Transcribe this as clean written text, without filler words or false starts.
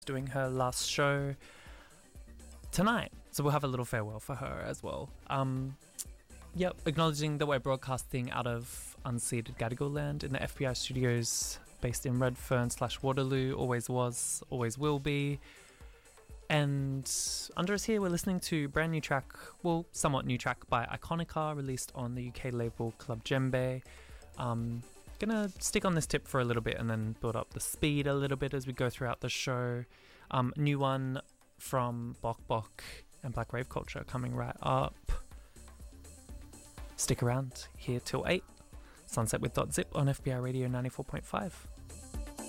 doing her last show tonight, so we'll have a little farewell for her as well. Acknowledging that we're broadcasting out of unceded Gadigal land in the FBI studios based in Redfern/Waterloo. Always was, always will be. And under us here, we're listening to a brand new track, well, somewhat new track by Iconica, released on the UK label Club Djembe. Gonna stick on this tip for a little bit and then build up the speed a little bit as we go throughout the show. New one from Bok Bok and Black Rave Culture coming right up. Stick around here till 8. Sunset with .zip on FBI Radio 94.5.